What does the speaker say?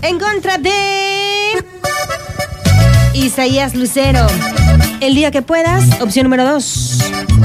En contra de Isaías Lucero. El día que puedas, opción número 2.